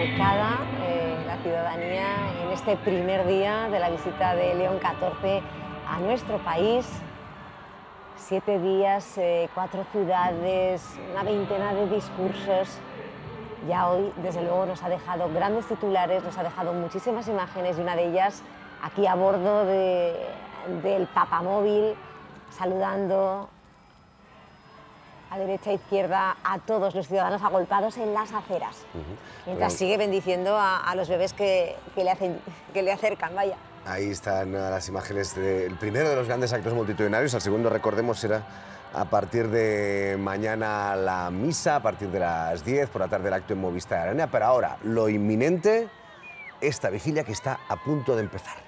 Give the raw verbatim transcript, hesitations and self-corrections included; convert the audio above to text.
volcada eh, la ciudadanía en este primer día de la visita de León catorce a nuestro país. Siete días, eh, cuatro ciudades, una veintena de discursos. Ya hoy, desde luego, nos ha dejado grandes titulares, nos ha dejado muchísimas imágenes y una de ellas aquí a bordo de, del papamóvil, saludando a derecha e izquierda a todos los ciudadanos agolpados en las aceras, uh-huh. mientras bueno, sigue bendiciendo a, a los bebés que, que, le hacen, que le acercan, vaya. Ahí están las imágenes del primero de los grandes actos multitudinarios. El segundo, recordemos, será a partir de mañana la misa, a partir de las diez, por la tarde el acto en Movistar Arena. Pero ahora, lo inminente, esta vigilia que está a punto de empezar.